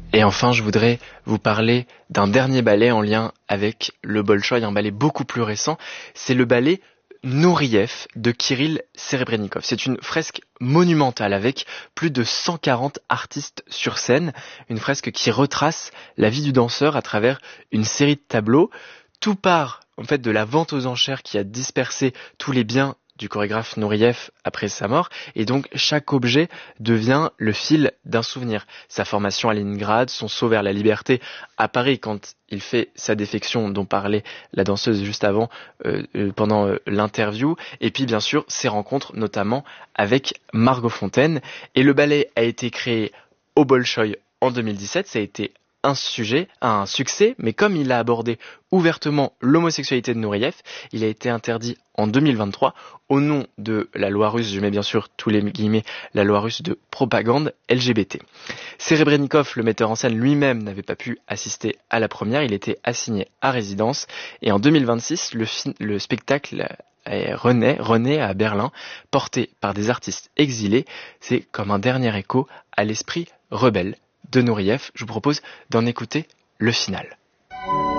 Et enfin, je voudrais vous parler d'un dernier ballet en lien avec le Bolchoï, un ballet beaucoup plus récent. C'est le ballet Nouriev de Kirill Serebrennikov. C'est une fresque monumentale avec plus de 140 artistes sur scène. Une fresque qui retrace la vie du danseur à travers une série de tableaux. Tout part en fait de la vente aux enchères qui a dispersé tous les biens du chorégraphe Nouriev après sa mort, et donc chaque objet devient le fil d'un souvenir. Sa formation à Leningrad, son saut vers la liberté à Paris quand il fait sa défection dont parlait la danseuse juste avant pendant l'interview, et puis bien sûr ses rencontres notamment avec Margot Fonteyn. Et le ballet a été créé au Bolchoï en 2017, ça a été un succès, mais comme il a abordé ouvertement l'homosexualité de Nouriev, il a été interdit en 2023 au nom de la loi russe, je mets bien sûr tous les guillemets, la loi russe de propagande LGBT. Serebrennikov, le metteur en scène lui-même, n'avait pas pu assister à la première, il était assigné à résidence, et en 2026, le spectacle renaît à Berlin, porté par des artistes exilés. C'est comme un dernier écho à l'esprit rebelle de Nouriev. Je vous propose d'en écouter le final.